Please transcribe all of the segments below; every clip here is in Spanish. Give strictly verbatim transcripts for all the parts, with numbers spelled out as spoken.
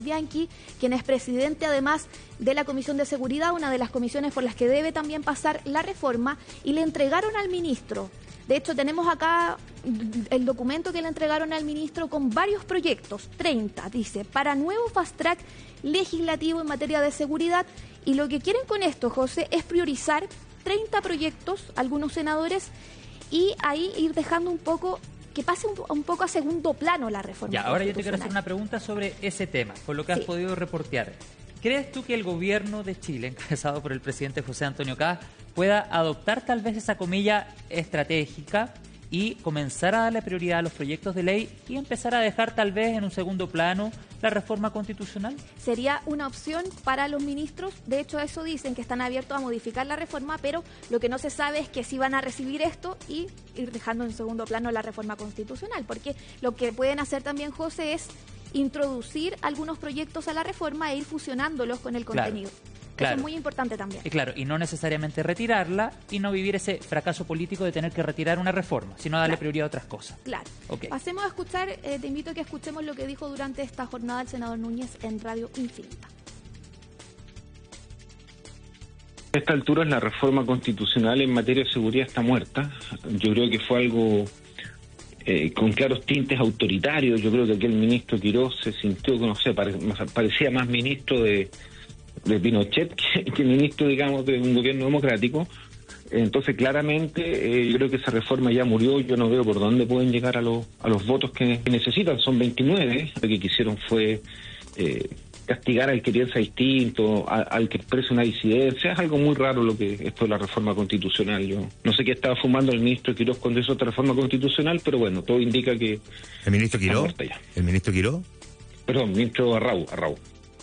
Bianchi, quien es presidente además de la Comisión de Seguridad, una de las comisiones por las que debe también pasar la reforma, y le entregaron al ministro. De hecho, tenemos acá el documento que le entregaron al ministro con varios proyectos, treinta, dice, para nuevo fast track legislativo en materia de seguridad. Y lo que quieren con esto, José, es priorizar treinta proyectos, algunos senadores, y ahí ir dejando un poco que pase un, un poco a segundo plano la reforma. Ya, ahora yo te quiero hacer una pregunta sobre ese tema, por lo que has sí. podido reportear. ¿Crees tú que el gobierno de Chile, encabezado por el presidente José Antonio Kast, pueda adoptar tal vez esa comilla estratégica y comenzar a darle prioridad a los proyectos de ley y empezar a dejar tal vez en un segundo plano la reforma constitucional? Sería una opción para los ministros. De hecho, eso dicen, que están abiertos a modificar la reforma, pero lo que no se sabe es que si van a recibir esto y ir dejando en segundo plano la reforma constitucional, porque lo que pueden hacer también, José, es introducir algunos proyectos a la reforma e ir fusionándolos con el contenido. Claro. Claro. Eso es muy importante también. Y claro, y no necesariamente retirarla y no vivir ese fracaso político de tener que retirar una reforma, sino darle claro. prioridad a otras cosas. Claro. Okay. Pasemos a escuchar, eh, te invito a que escuchemos lo que dijo durante esta jornada el senador Núñez en Radio Infinita. A esta altura la reforma constitucional en materia de seguridad está muerta. Yo creo que fue algo eh, con claros tintes autoritarios. Yo creo que aquel ministro Quirós se sintió, no sé, pare, parecía más ministro de... de Pinochet que, que ministro, digamos, de un gobierno democrático. Entonces, claramente, eh, yo creo que esa reforma ya murió. Yo no veo por dónde pueden llegar a los a los votos que, que necesitan. Son veintinueve. Lo que quisieron fue eh, castigar al que piensa distinto, a, al que expresa una disidencia. Es algo muy raro lo que esto de la reforma constitucional. Yo no sé qué estaba fumando el ministro Quirós cuando hizo otra reforma constitucional, pero bueno, todo indica que... ¿El ministro Quirós? ¿El ministro Quirós? Perdón, ministro Arrau, Arrau.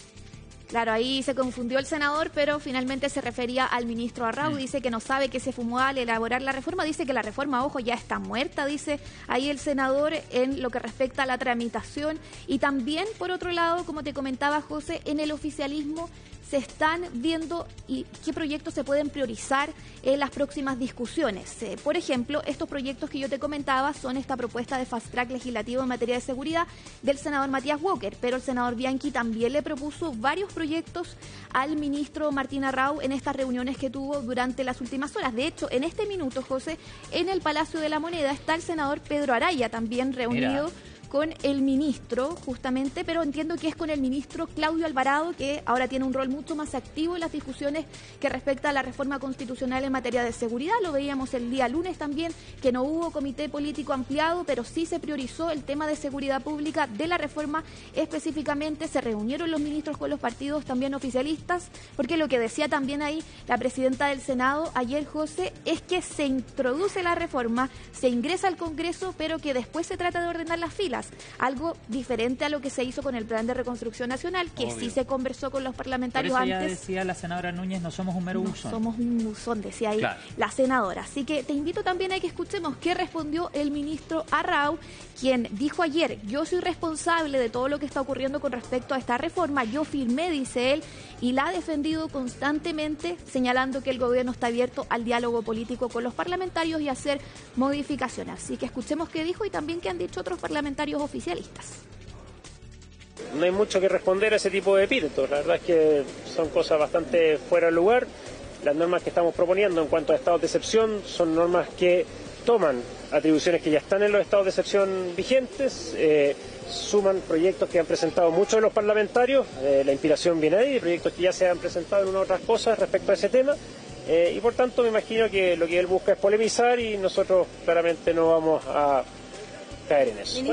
Claro, ahí se confundió el senador, pero finalmente se refería al ministro Arrau. Mm. Dice que no sabe qué se fumó al elaborar la reforma. Dice que la reforma, ojo, ya está muerta, dice ahí el senador en lo que respecta a la tramitación. Y también, por otro lado, como te comentaba, José, en el oficialismo se están viendo y qué proyectos se pueden priorizar en las próximas discusiones. Eh, por ejemplo, estos proyectos que yo te comentaba son esta propuesta de fast track legislativo en materia de seguridad del senador Matías Walker, pero el senador Bianchi también le propuso varios proyectos al ministro Martín Arrau en estas reuniones que tuvo durante las últimas horas. De hecho, en este minuto, José, en el Palacio de la Moneda está el senador Pedro Araya también reunido. Mira. Con el ministro, justamente, pero entiendo que es con el ministro Claudio Alvarado, que ahora tiene un rol mucho más activo en las discusiones que respecta a la reforma constitucional en materia de seguridad. Lo veíamos el día lunes también, que no hubo comité político ampliado, pero sí se priorizó el tema de seguridad pública de la reforma específicamente. Se reunieron los ministros con los partidos también oficialistas, porque lo que decía también ahí la presidenta del Senado ayer, José, es que se introduce la reforma, se ingresa al Congreso, pero que después se trata de ordenar las filas. Algo diferente a lo que se hizo con el Plan de Reconstrucción Nacional, que Obvio. sí se conversó con los parlamentarios Por eso antes. Ya decía la senadora Núñez, no somos un mero no buzón. somos un buzón, decía ahí claro. la senadora. Así que te invito también a que escuchemos qué respondió el ministro Arrau, quien dijo ayer: yo soy responsable de todo lo que está ocurriendo con respecto a esta reforma, yo firmé, dice él, y la ha defendido constantemente, señalando que el gobierno está abierto al diálogo político con los parlamentarios y a hacer modificaciones. Así que escuchemos qué dijo y también qué han dicho otros parlamentarios oficialistas. No hay mucho que responder a ese tipo de epítetos. La verdad es que son cosas bastante fuera de lugar. Las normas que estamos proponiendo en cuanto a estados de excepción son normas que toman atribuciones que ya están en los estados de excepción vigentes, eh, suman proyectos que han presentado muchos de los parlamentarios, eh, la inspiración viene ahí, proyectos que ya se han presentado en unas otras cosas respecto a ese tema, eh, y por tanto me imagino que lo que él busca es polemizar y nosotros claramente no vamos a caer en eso.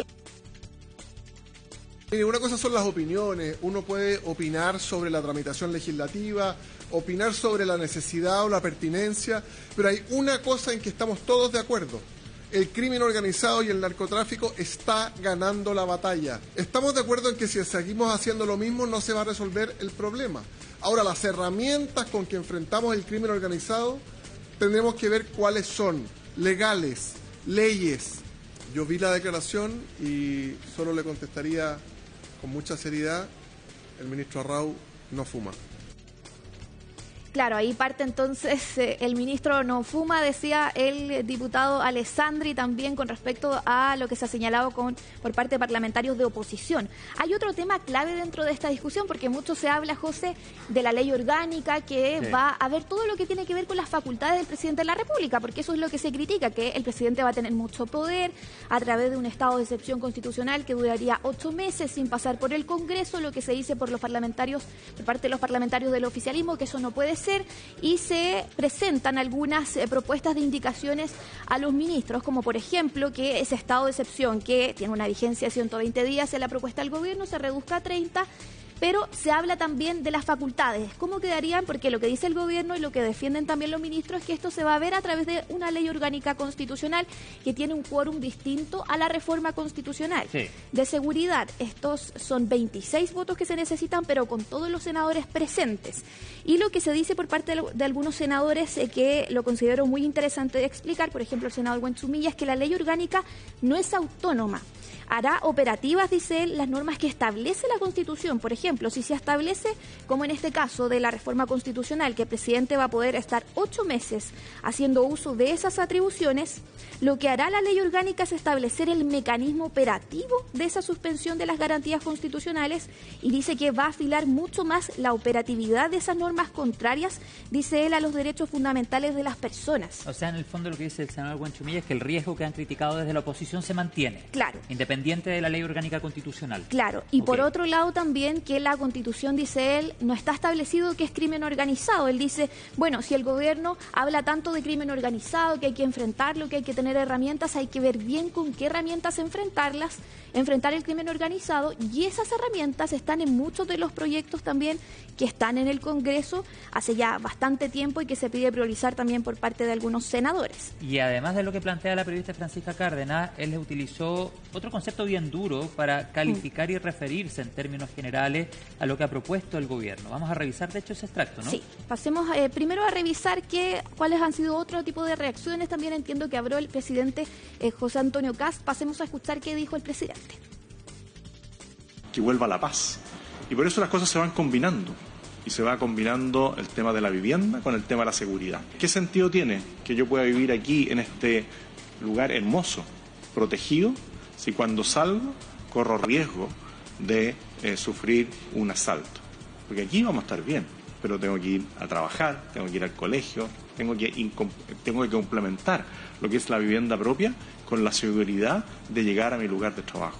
Mire, una cosa son las opiniones, uno puede opinar sobre la tramitación legislativa, opinar sobre la necesidad o la pertinencia, pero hay una cosa en que estamos todos de acuerdo: el crimen organizado y el narcotráfico está ganando la batalla. Estamos de acuerdo en que si seguimos haciendo lo mismo no se va a resolver el problema. Ahora, las herramientas con que enfrentamos el crimen organizado tendremos que ver cuáles son, legales, leyes. Yo vi la declaración y solo le contestaría con mucha seriedad: el ministro Arrau no fuma. Claro, ahí parte entonces eh, el ministro no fuma, decía el diputado Alessandri, también con respecto a lo que se ha señalado con, por parte de parlamentarios de oposición. Hay otro tema clave dentro de esta discusión, porque mucho se habla, José, de la ley orgánica que sí. va a ver todo lo que tiene que ver con las facultades del presidente de la República, porque eso es lo que se critica, que el presidente va a tener mucho poder a través de un estado de excepción constitucional que duraría ocho meses sin pasar por el Congreso, lo que se dice por los parlamentarios, por parte de los parlamentarios del oficialismo, que eso no puede ser. Y se presentan algunas eh, propuestas de indicaciones a los ministros, como por ejemplo que ese estado de excepción que tiene una vigencia de ciento veinte días en la propuesta del gobierno se reduzca a treinta, pero se habla también de las facultades. ¿Cómo quedarían? Porque lo que dice el gobierno y lo que defienden también los ministros es que esto se va a ver a través de una ley orgánica constitucional que tiene un quórum distinto a la reforma constitucional. Sí. De seguridad, estos son veintiséis votos que se necesitan, pero con todos los senadores presentes. Y lo que se dice por parte de, de algunos senadores, eh, que lo considero muy interesante de explicar, por ejemplo el senador Buenchumilla, es que la ley orgánica no es autónoma. Hará operativas, dice él, las normas que establece la Constitución. Por ejemplo, si se establece, como en este caso de la reforma constitucional, que el presidente va a poder estar ocho meses haciendo uso de esas atribuciones, lo que hará la ley orgánica es establecer el mecanismo operativo de esa suspensión de las garantías constitucionales, y dice que va a afilar mucho más la operatividad de esas normas contrarias, dice él, a los derechos fundamentales de las personas. O sea, en el fondo lo que dice el senador Buenchumilla es que el riesgo que han criticado desde la oposición se mantiene. Claro. Independientemente Pendiente de la ley orgánica constitucional. Claro, y okay. por otro lado también que la Constitución, dice él, no está establecido que es crimen organizado. Él dice, bueno, si el gobierno habla tanto de crimen organizado, que hay que enfrentarlo, que hay que tener herramientas, hay que ver bien con qué herramientas enfrentarlas, enfrentar el crimen organizado, y esas herramientas están en muchos de los proyectos también que están en el Congreso hace ya bastante tiempo y que se pide priorizar también por parte de algunos senadores. Y además de lo que plantea la periodista Francisca Cárdenas, él le utilizó otro concepto bien duro para calificar mm. y referirse en términos generales a lo que ha propuesto el gobierno. Vamos a revisar, de hecho, ese extracto, ¿no? Sí, pasemos eh, primero a revisar qué, cuáles han sido otro tipo de reacciones. También entiendo que habló el presidente eh, José Antonio Kast. Pasemos a escuchar qué dijo el presidente. Que vuelva la paz. Y por eso las cosas se van combinando. Y se va combinando el tema de la vivienda con el tema de la seguridad. ¿Qué sentido tiene que yo pueda vivir aquí, en este lugar hermoso, protegido, si cuando salgo corro riesgo de eh, sufrir un asalto? Porque aquí vamos a estar bien, pero tengo que ir a trabajar, tengo que ir al colegio, tengo que, tengo que complementar lo que es la vivienda propia con la seguridad de llegar a mi lugar de trabajo.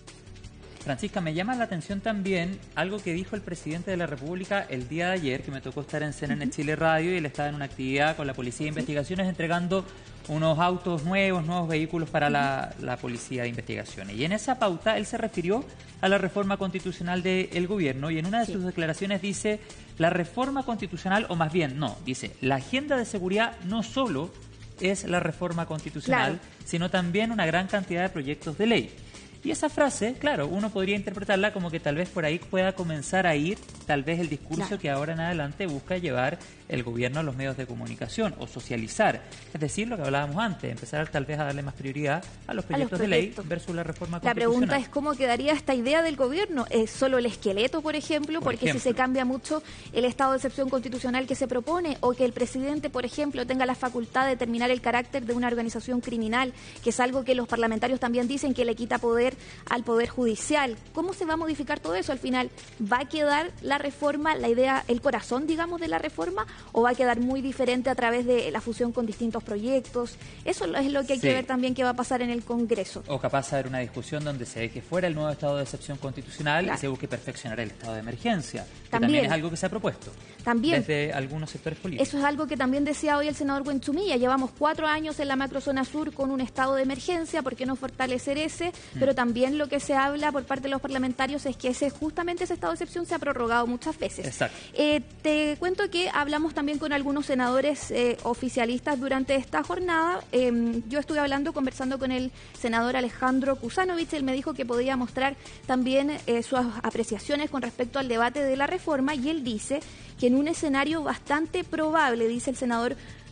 Francisca, me llama la atención también algo que dijo el presidente de la República el día de ayer, que me tocó estar en C N N Chile Radio, y él estaba en una actividad con la Policía de Investigaciones entregando unos autos nuevos, nuevos vehículos para la, la Policía de Investigaciones. Y en esa pauta él se refirió a la reforma constitucional del gobierno, y en una de sus declaraciones dice, la reforma constitucional, o más bien, no, dice, la agenda de seguridad no solo es la reforma constitucional, claro, sino también una gran cantidad de proyectos de ley. Y esa frase, claro, uno podría interpretarla como que tal vez por ahí pueda comenzar a ir tal vez el discurso claro. que ahora en adelante busca llevar el gobierno a los medios de comunicación o socializar. Es decir, lo que hablábamos antes, empezar tal vez a darle más prioridad a los proyectos, a los proyectos. de ley versus la reforma constitucional. La pregunta es cómo quedaría esta idea del gobierno. ¿Es solo el esqueleto, por ejemplo? Por porque ejemplo. si se cambia mucho el estado de excepción constitucional que se propone, o que el presidente, por ejemplo, tenga la facultad de determinar el carácter de una organización criminal, que es algo que los parlamentarios también dicen que le quita poder al Poder Judicial. ¿Cómo se va a modificar todo eso? Al final, ¿va a quedar la reforma, la idea, el corazón, digamos, de la reforma, o va a quedar muy diferente a través de la fusión con distintos proyectos? Eso es lo que hay sí. que ver también qué va a pasar en el Congreso. O capaz de haber una discusión donde se deje fuera el nuevo estado de excepción constitucional claro. y se busque perfeccionar el estado de emergencia, que también, también es algo que se ha propuesto también desde algunos sectores políticos. Eso es algo que también decía hoy el senador Buenchumilla. Llevamos cuatro años en la macrozona sur con un estado de emergencia, ¿por qué no fortalecer ese? Mm. Pero también lo que se habla por parte de los parlamentarios es que ese justamente ese estado de excepción se ha prorrogado muchas veces. Exacto. Eh, te cuento que hablamos también con algunos senadores eh, oficialistas durante esta jornada. Eh, yo estuve hablando, conversando con el senador Alejandro Kusanovich. Él me dijo que podía mostrar también eh, sus apreciaciones con respecto al debate de la reforma, y él dice que en un escenario bastante probable, dice el senador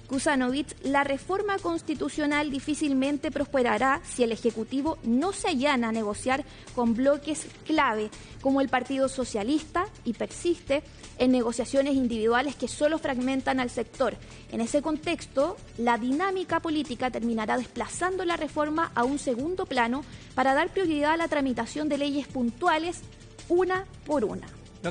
Kuzanovich, la reforma constitucional difícilmente prosperará si el Ejecutivo no se allana a negociar con bloques clave como el Partido Socialista y persiste en negociaciones individuales que solo fragmentan al sector. En ese contexto, la dinámica política terminará desplazando la reforma a un segundo plano para dar prioridad a la tramitación de leyes puntuales una por una.